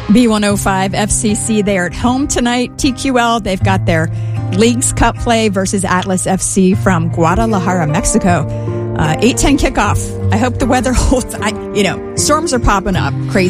B105 FCC, they are at home tonight. TQL, they've got their Leagues Cup play versus Atlas FC from Guadalajara, Mexico. 8:10 kickoff. I hope the weather holds. Storms are popping up. Crazy.